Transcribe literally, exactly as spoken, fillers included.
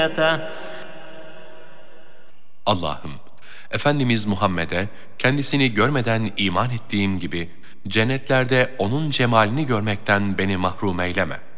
Allah'ım, Efendimiz Muhammed'e kendisini görmeden iman ettiğim gibi cennetlerde onun cemalini görmekten beni mahrum eyleme.